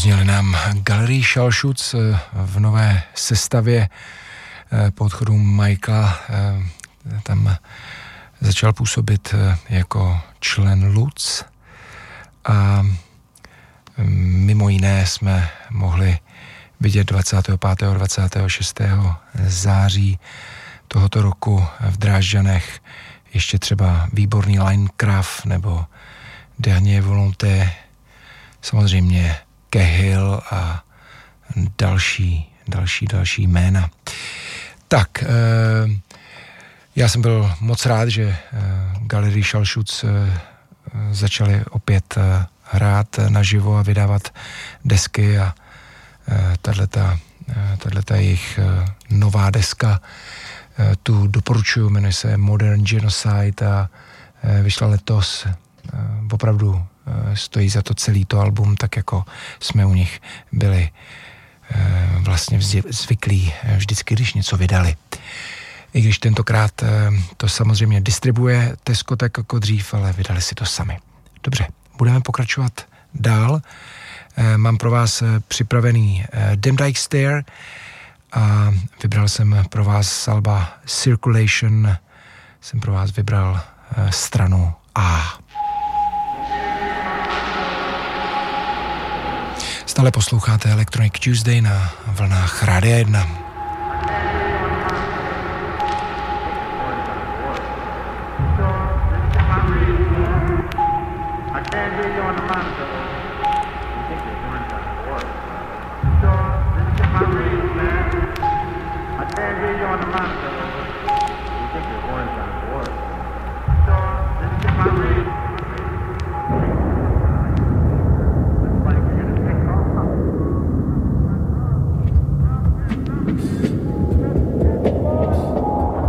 Zazněli nám Galerie Schallschutz v nové sestavě po odchodu Michaela. Tam začal působit jako člen Lutz a mimo jiné jsme mohli vidět 25. a 26. září tohoto roku v Drážďanech ještě třeba výborný Linecraft nebo Dernier Volonté, samozřejmě Cahill a další jména. Tak, já jsem byl moc rád, že Galerie Schallschutz začali opět hrát naživo a vydávat desky a tato jejich nová deska tu doporučuji, jmenuje se Modern Genocide a vyšla letos. Opravdu stojí za to celý to album, tak jako jsme u nich byli vlastně zvyklí vždycky, když něco vydali. I když tentokrát to samozřejmě distribuje Tesco tak jako dřív, ale vydali si to sami. Dobře, budeme pokračovat dál. Mám pro vás připravený Dem Dyke Stair a vybral jsem pro vás z alba Circulation, jsem pro vás vybral stranu A. Stále posloucháte Electronic Tuesday na vlnách Rádia 1. I can't hear you on the monitor.